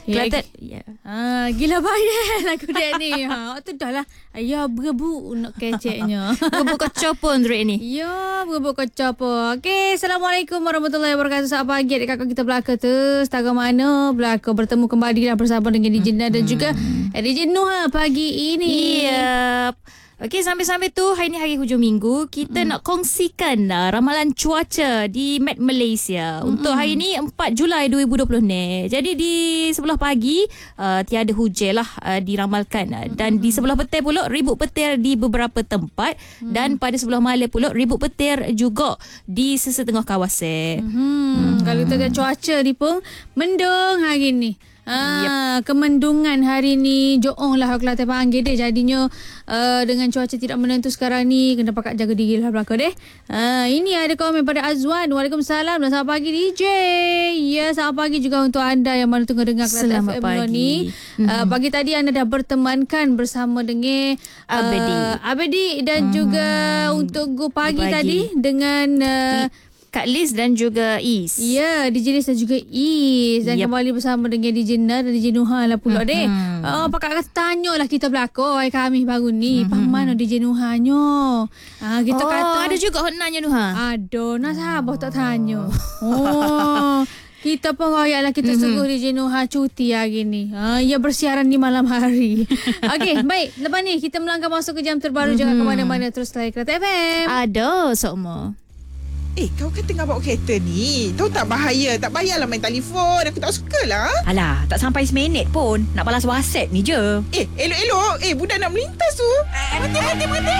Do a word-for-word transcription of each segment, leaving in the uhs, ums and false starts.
Kelantan. Ya. Ha, gila bayar aku dia ni. Ha, tu dah lah. Ayah berebut nak keceknya. Berebut kacau pun Drik ni. Ya, berebut kacau pun. Okey, Assalamualaikum warahmatullahi wabarakatuh. Selamat pagi dekat kita belaka tu. Setakat mana belaka bertemu kembali lah bersama dengan D J Nah dan juga D J Nuha pagi ini. Yep. Okey, sambil-sambil tu hari ni hari hujung minggu, kita mm. nak kongsikan uh, ramalan cuaca di Met Malaysia mm. untuk hari ni empat Julai dua ribu dua puluh ni. Jadi di sebelah pagi uh, tiada hujan lah uh, diramalkan uh, dan mm. di sebelah petang pula ribut petir di beberapa tempat mm. dan pada sebelah malam pula ribut petir juga di sesetengah kawasan. Mm. Mm. Kalau kita kata cuaca ni pun mendung hari ni. Ah, yep. Kemendungan hari ni Joong lah Kelantan panggil dia. Jadinya uh, dengan cuaca tidak menentu sekarang ni, kena pakat jaga diri lah belakang deh. Ah, ini ada komen pada Azwan. Waalaikumsalam dan selamat pagi D J. Ya, selamat pagi juga untuk anda yang mana tengah dengar Kelantan Selamat F M pagi ni. Mm-hmm. Uh, pagi tadi anda dah bertemankan bersama dengan uh, Abedi Abedi dan mm. juga untuk go pagi, pagi tadi dengan uh, Kak Liz dan juga Is. Ya, D J Liz dan juga Is. Dan yep. kembali bersama dengan D J Nah dan D J Nuha lah pula mm-hmm. deh. Oh, pakak kata tanya lah kita belakang kami baru ni. Mm-hmm. Pang mana D J Nuha nyo? Ah, kita oh, kata. ada juga nak nanya Nuha? Aduh, nak sabar tak tanya. Oh. Kita pun royak lah kita mm-hmm. suruh D J Nuha cuti hari ni. Ha, ia bersiaran di malam hari. Okey, baik. Lepas ni kita melangkah masuk ke jam terbaru. Mm-hmm. Jangan ke mana-mana, terus layan Kelantan F M. Ada semua. Eh, kau kan tengah bawa kereta ni. Tahu tak bahaya? Tak payahlah main telefon. Aku tak suka lah. Alah, tak sampai seminit pun. Nak balas WhatsApp ni je. Eh, elok-elok. Eh, budak nak melintas tu. Mati, mati, mati.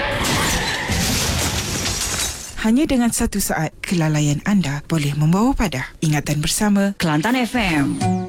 Hanya dengan satu saat, kelalaian anda boleh membawa pada ingatan bersama Kelantan F M.